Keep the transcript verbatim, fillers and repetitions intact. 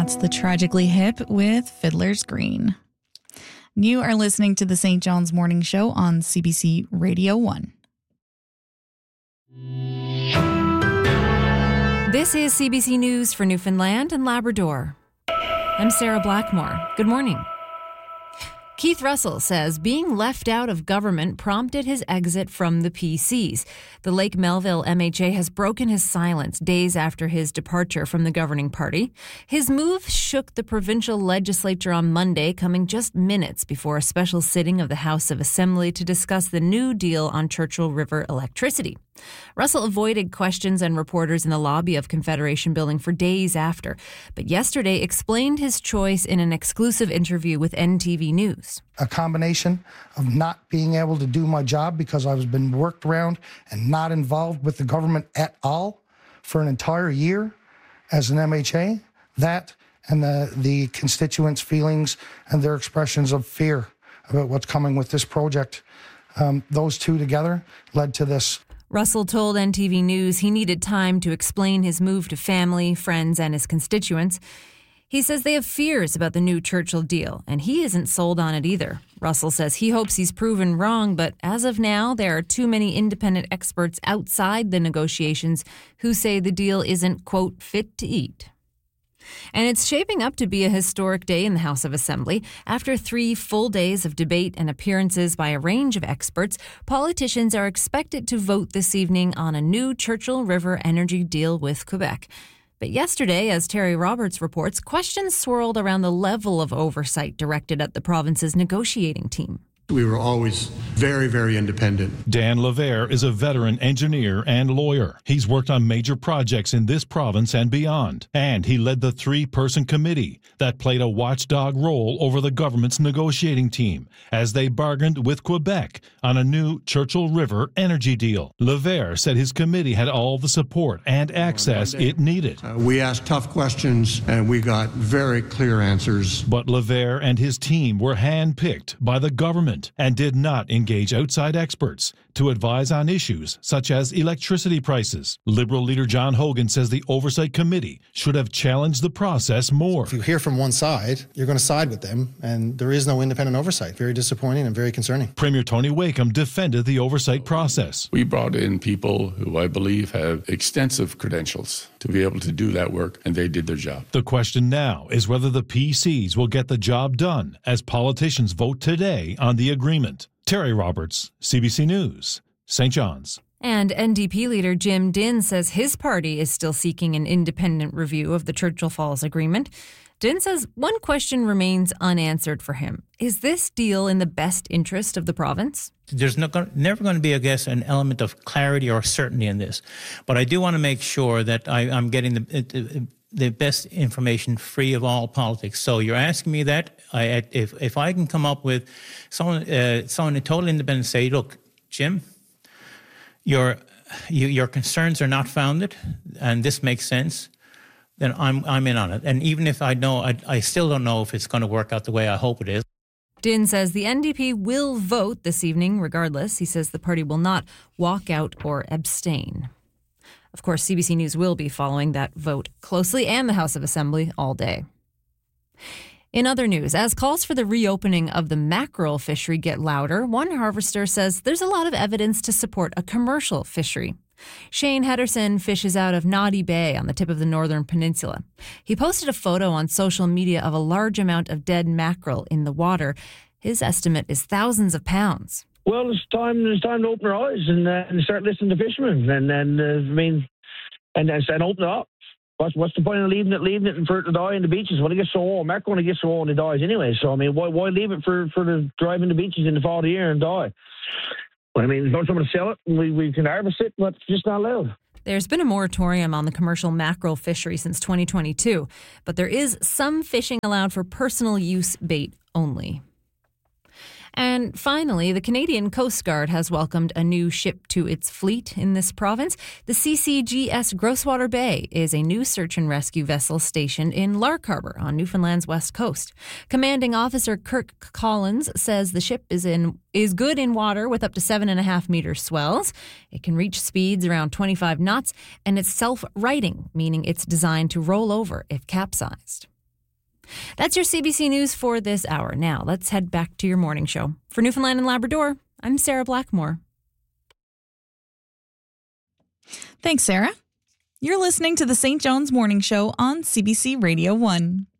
That's the Tragically Hip with Fiddler's Green. You are listening to the Saint John's Morning Show on C B C Radio one. This is C B C News for Newfoundland and Labrador. I'm Sarah Blackmore. Good morning. Keith Russell says being left out of government prompted his exit from the P Cs. The Lake Melville M H A has broken his silence days after his departure from the governing party. His move shook the provincial legislature on Monday, coming just minutes before a special sitting of the House of Assembly to discuss the new deal on Churchill River electricity. Russell avoided questions and reporters in the lobby of Confederation Building for days after, but yesterday explained his choice in an exclusive interview with N T V News. A combination of not being able to do my job because I was been worked around and not involved with the government at all for an entire year as an M H A, that and the, the constituents' feelings and their expressions of fear about what's coming with this project. Um, those two together led to this. Russell told N T V News he needed time to explain his move to family, friends, and his constituents. He says they have fears about the new Churchill deal, and he isn't sold on it either. Russell says he hopes he's proven wrong, but as of now, there are too many independent experts outside the negotiations who say the deal isn't, quote, fit to eat. And it's shaping up to be a historic day in the House of Assembly. After three full days of debate and appearances by a range of experts, politicians are expected to vote this evening on a new Churchill River energy deal with Quebec. But yesterday, as Terry Roberts reports, questions swirled around the level of oversight directed at the province's negotiating team. We were always very, very independent. Dan Levere is a veteran engineer and lawyer. He's worked on major projects in this province and beyond. And he led the three-person committee that played a watchdog role over the government's negotiating team as they bargained with Quebec on a new Churchill River energy deal. Levere said his committee had all the support and access it needed. Uh, we asked tough questions and we got very clear answers. But Levere and his team were handpicked by the government and did not engage outside experts to advise on issues such as electricity prices. Liberal leader John Hogan says the Oversight Committee should have challenged the process more. If you hear from one side, you're going to side with them, and there is no independent oversight. Very disappointing and very concerning. Premier Tony Wakeham defended the oversight process. We brought in people who I believe have extensive credentials to be able to do that work, and they did their job. The question now is whether the P Cs will get the job done as politicians vote today on the agreement. Terry Roberts, C B C News, Saint John's. And N D P leader Jim Dinn says his party is still seeking an independent review of the Churchill Falls agreement. Dinn says one question remains unanswered for him. Is this deal in the best interest of the province? There's no, never going to be, I guess, an element of clarity or certainty in this. But I do want to make sure that I, I'm getting the, the best information free of all politics. So you're asking me that. I, if if I can come up with someone, uh, someone totally independent, say, look, Jim, your you, your concerns are not founded, and this makes sense, then I'm I'm in on it. And even if I know, I, I still don't know if it's going to work out the way I hope it is. Dinn says the N D P will vote this evening regardless. He says the party will not walk out or abstain. Of course, C B C News will be following that vote closely and the House of Assembly all day. In other news, as calls for the reopening of the mackerel fishery get louder, one harvester says there's a lot of evidence to support a commercial fishery. Shane Henderson fishes out of Naughty Bay on the tip of the Northern Peninsula. He posted a photo on social media of a large amount of dead mackerel in the water. His estimate is thousands of pounds. Well, it's time. It's time to open our eyes and, uh, and start listening to fishermen, and and uh, I mean, and and open it up. What's, what's the point of leaving it, leaving it for it to die in the beaches? When it gets so old, mackerel when it gets so old, it dies anyway. So I mean, why why leave it for for the driving the beaches in the fall of the year and die? Well, I mean, there's no someone to sell it, and we we can harvest it, but it's just not allowed. There's been a moratorium on the commercial mackerel fishery since twenty twenty-two, but there is some fishing allowed for personal use bait only. And finally, the Canadian Coast Guard has welcomed a new ship to its fleet in this province. The C C G S Grosswater Bay is a new search and rescue vessel stationed in Lark Harbour on Newfoundland's west coast. Commanding Officer Kirk Collins says the ship is in is good in water with up to seven and a half meter swells. It can reach speeds around twenty-five knots, and it's self-righting, meaning it's designed to roll over if capsized. That's your C B C News for this hour. Now, let's head back to your morning show. For Newfoundland and Labrador, I'm Sarah Blackmore. Thanks, Sarah. You're listening to the Saint John's Morning Show on C B C Radio one.